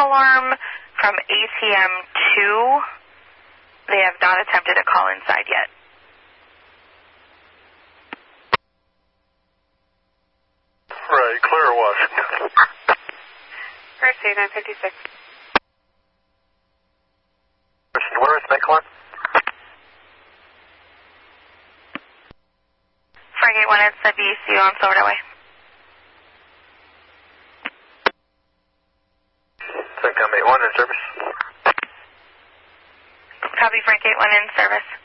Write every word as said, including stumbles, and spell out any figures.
alarm from A T M two. They have not attempted a call inside yet. Right, clear Washington. Mercy, nine fifty-six. Where is Make one? Fargate one, it's the B C U on Florida Way. Second eight one in service. Copy, Frank eight one in service.